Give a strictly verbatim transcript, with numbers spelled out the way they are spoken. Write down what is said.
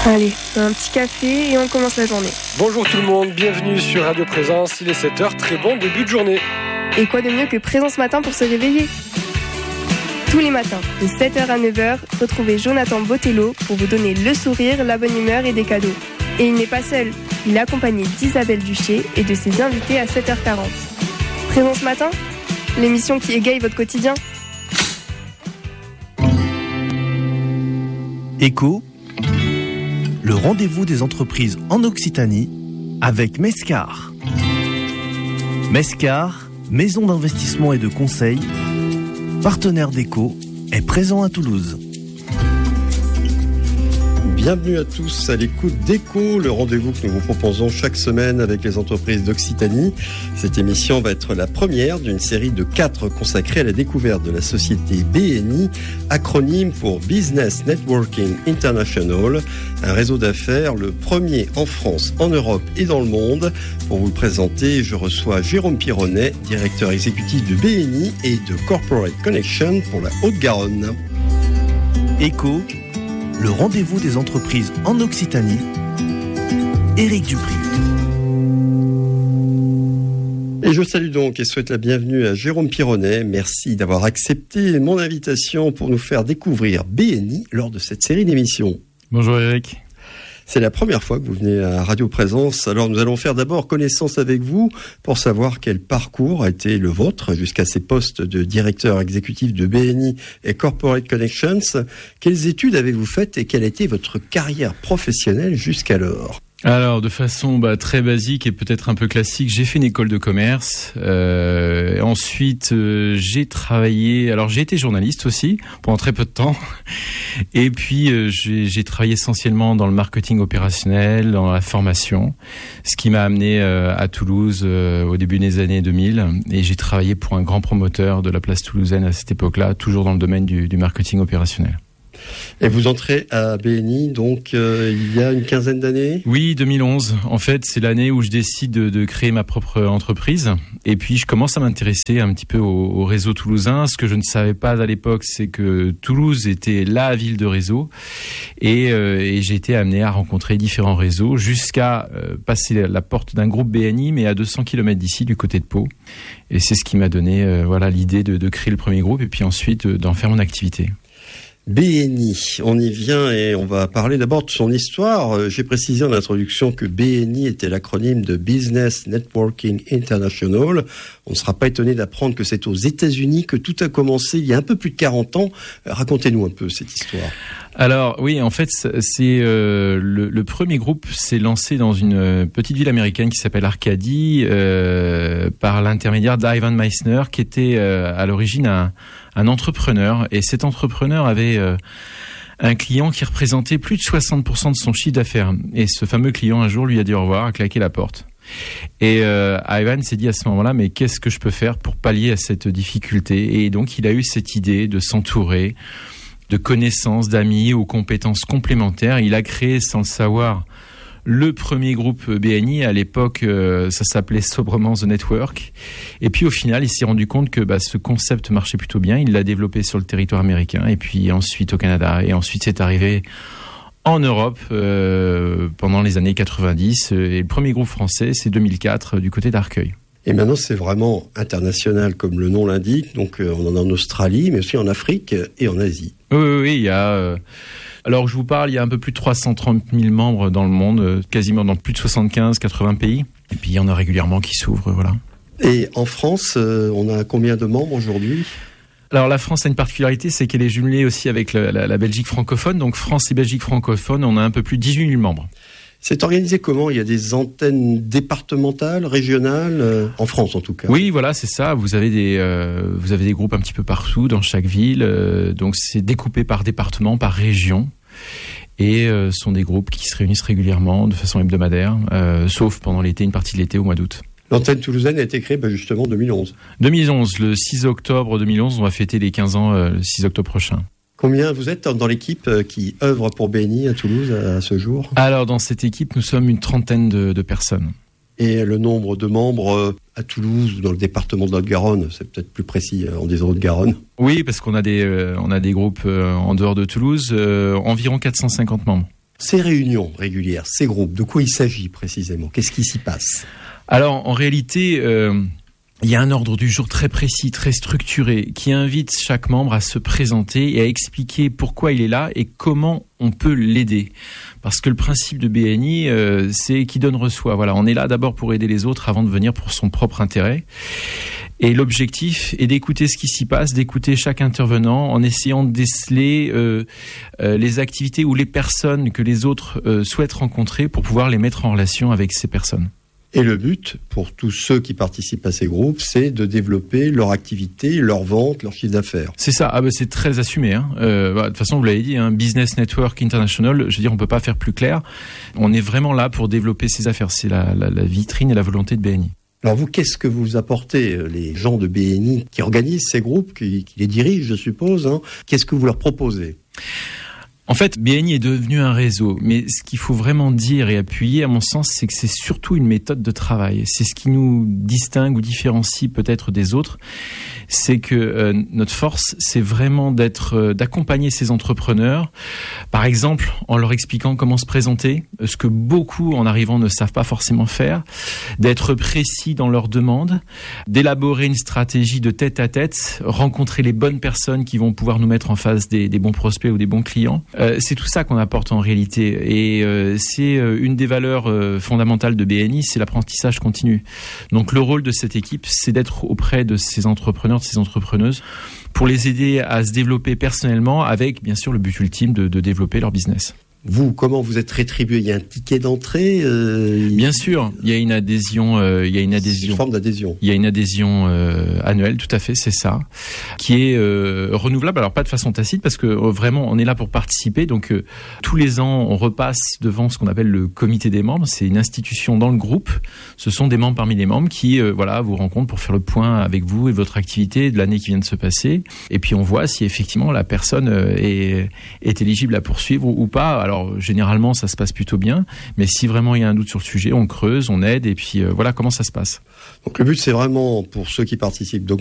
Allez, un petit café et on commence la journée. Bonjour tout le monde, bienvenue sur Radio Présence, il est sept heures, très bon début de journée. Et quoi de mieux que Présence Matin pour se réveiller ? Tous les matins, de sept heures à neuf heures, retrouvez Jonathan Botello pour vous donner le sourire, la bonne humeur et des cadeaux. Et il n'est pas seul, il est accompagné d'Isabelle Duché et de ses invités à sept heures quarante. Présence Matin, l'émission qui égaye votre quotidien. Écho, le rendez-vous des entreprises en Occitanie avec Mescar. Mescar, maison d'investissement et de conseil, partenaire d'Écho, est présent à Toulouse. Bienvenue à tous à l'écoute d'Écho, le rendez-vous que nous vous proposons chaque semaine avec les entreprises d'Occitanie. Cette émission va être la première d'une série de quatre consacrée à la découverte de la société B N I, acronyme pour Business Networking International, un réseau d'affaires, le premier en France, en Europe et dans le monde. Pour vous le présenter, je reçois Jérôme Pironnet, directeur exécutif de B N I et de Corporate Connection pour la Haute-Garonne. Écho, le rendez-vous des entreprises en Occitanie, Éric Dupri. Et je salue donc et souhaite la bienvenue à Jérôme Pironnet. Merci d'avoir accepté mon invitation pour nous faire découvrir B N I lors de cette série d'émissions. Bonjour Éric. C'est la première fois que vous venez à Radio Présence. Alors nous allons faire d'abord connaissance avec vous pour savoir quel parcours a été le vôtre jusqu'à ces postes de directeur exécutif de B N I et Corporate Connections. Quelles études avez-vous faites et quelle a été votre carrière professionnelle jusqu'alors ? Alors, de façon bah, très basique et peut-être un peu classique, j'ai fait une école de commerce. Euh, ensuite, euh, j'ai travaillé... Alors, j'ai été journaliste aussi, pendant très peu de temps. Et puis, euh, j'ai, j'ai travaillé essentiellement dans le marketing opérationnel, dans la formation, ce qui m'a amené euh, à Toulouse euh, au début des années deux mille. Et j'ai travaillé pour un grand promoteur de la place toulousaine à cette époque-là, toujours dans le domaine du, du marketing opérationnel. Et vous entrez à B N I, donc, euh, il y a une quinzaine d'années ? Oui, deux mille onze. En fait, c'est l'année où je décide de, de créer ma propre entreprise. Et puis, je commence à m'intéresser un petit peu au, au réseau toulousain. Ce que je ne savais pas à l'époque, c'est que Toulouse était la ville de réseau. Et, euh, et j'ai été amené à rencontrer différents réseaux jusqu'à euh, passer la, la porte d'un groupe B N I, mais à deux cents kilomètres d'ici, du côté de Pau. Et c'est ce qui m'a donné euh, voilà, l'idée de, de créer le premier groupe et puis ensuite euh, d'en faire mon activité. B N I, on y vient et on va parler d'abord de son histoire. J'ai précisé en introduction que B N I était l'acronyme de Business Networking International. On ne sera pas étonné d'apprendre que c'est aux États-Unis que tout a commencé il y a un peu plus de quarante ans. Racontez-nous un peu cette histoire. Alors oui, en fait, c'est euh, le, le premier groupe s'est lancé dans une petite ville américaine qui s'appelle Arcadie euh, par l'intermédiaire d'Ivan Meissner, qui était euh, à l'origine un, un entrepreneur. Et cet entrepreneur avait euh, un client qui représentait plus de soixante pour cent de son chiffre d'affaires. Et ce fameux client, un jour, lui a dit au revoir, a claqué la porte. Et euh, Ivan s'est dit à ce moment-là, mais qu'est-ce que je peux faire pour pallier à cette difficulté ? Et donc, il a eu cette idée de s'entourer de connaissances, d'amis, aux compétences complémentaires. Il a créé, sans le savoir, le premier groupe B N I. À l'époque, euh, ça s'appelait sobrement The Network. Et puis, au final, il s'est rendu compte que bah, ce concept marchait plutôt bien. Il l'a développé sur le territoire américain et puis ensuite au Canada. Et ensuite, c'est arrivé en Europe euh, pendant les années quatre-vingt-dix. Et le premier groupe français, c'est deux mille quatre, du côté d'Arcueil. Et maintenant, c'est vraiment international, comme le nom l'indique. Donc, euh, on en a en Australie, mais aussi en Afrique et en Asie. Oui, oui, oui, il y a... Euh... Alors, je vous parle, il y a un peu plus de trois cent trente mille membres dans le monde, euh, quasiment dans plus de soixante-quinze quatre-vingts pays. Et puis, il y en a régulièrement qui s'ouvrent, voilà. Et en France, euh, on a combien de membres aujourd'hui ? Alors, la France a une particularité, c'est qu'elle est jumelée aussi avec la, la, la Belgique francophone. Donc, France et Belgique francophone, on a un peu plus de dix-huit mille membres. C'est organisé comment ? Il y a des antennes départementales, régionales, euh, en France en tout cas. Oui, voilà, c'est ça. Vous avez des, euh, vous avez des groupes un petit peu partout, dans chaque ville. Euh, donc, c'est découpé par département, par région. Et euh, ce sont des groupes qui se réunissent régulièrement, de façon hebdomadaire, euh, sauf pendant l'été, une partie de l'été, au mois d'août. L'antenne toulousaine a été créée bah, justement en deux mille onze. deux mille onze, le six octobre deux mille onze, on va fêter les quinze ans euh, le six octobre prochain. Combien vous êtes dans l'équipe qui œuvre pour B N I à Toulouse à ce jour ? Alors, dans cette équipe, nous sommes une trentaine de, de personnes. Et le nombre de membres à Toulouse ou dans le département de Haute-Garonne, c'est peut-être plus précis en disant Haute-Garonne. Oui, parce qu'on a des, euh, on a des groupes euh, en dehors de Toulouse, euh, environ quatre cent cinquante membres. Ces réunions régulières, ces groupes, de quoi il s'agit précisément? Qu'est-ce qui s'y passe? Alors, en réalité, euh, il y a un ordre du jour très précis, très structuré, qui invite chaque membre à se présenter et à expliquer pourquoi il est là et comment on peut l'aider. Parce que le principe de B N I, euh, c'est qui donne reçoit. Voilà, on est là d'abord pour aider les autres avant de venir pour son propre intérêt. Et l'objectif est d'écouter ce qui s'y passe, d'écouter chaque intervenant en essayant de déceler euh, euh, les activités ou les personnes que les autres euh, souhaitent rencontrer pour pouvoir les mettre en relation avec ces personnes. Et le but, pour tous ceux qui participent à ces groupes, c'est de développer leur activité, leur vente, leur chiffre d'affaires. C'est ça, ah bah c'est très assumé. Hein. Euh, bah, de toute façon, vous l'avez dit, hein, Business Network International, je veux dire, on peut pas faire plus clair. On est vraiment là pour développer ces affaires. C'est la, la, la vitrine et la volonté de B N I. Alors vous, qu'est-ce que vous apportez, les gens de B N I qui organisent ces groupes, qui, qui les dirigent, je suppose, hein, qu'est-ce que vous leur proposez ? En fait, B N I est devenu un réseau, mais ce qu'il faut vraiment dire et appuyer, à mon sens, c'est que c'est surtout une méthode de travail. C'est ce qui nous distingue ou différencie peut-être des autres. C'est que euh, notre force, c'est vraiment d'être, euh, d'accompagner ces entrepreneurs, par exemple, en leur expliquant comment se présenter, ce que beaucoup, en arrivant, ne savent pas forcément faire, d'être précis dans leurs demandes, d'élaborer une stratégie de tête à tête, rencontrer les bonnes personnes qui vont pouvoir nous mettre en face des, des bons prospects ou des bons clients. Euh, c'est tout ça qu'on apporte en réalité, et euh, c'est euh, une des valeurs euh, fondamentales de B N I, c'est l'apprentissage continu. Donc le rôle de cette équipe, c'est d'être auprès de ces entrepreneurs, de ces entrepreneuses, pour les aider à se développer personnellement, avec bien sûr le but ultime de, de développer leur business. Vous, comment vous êtes rétribué ? Il y a un ticket d'entrée euh, Bien sûr, il y a une adhésion. Euh, il y a une adhésion. C'est une forme d'adhésion. Il y a une adhésion euh, annuelle, tout à fait, c'est ça, qui est euh, renouvelable. Alors pas de façon tacite, parce que euh, vraiment, on est là pour participer. Donc euh, tous les ans, on repasse devant ce qu'on appelle le comité des membres. C'est une institution dans le groupe. Ce sont des membres parmi les membres qui, euh, voilà, vous rencontrent pour faire le point avec vous et votre activité de l'année qui vient de se passer. Et puis on voit si effectivement la personne euh, est, est éligible à poursuivre ou, ou pas. Alors généralement ça se passe plutôt bien, mais si vraiment il y a un doute sur le sujet, on creuse, on aide, et puis euh, voilà comment ça se passe. Donc le but, c'est vraiment, pour ceux qui participent, donc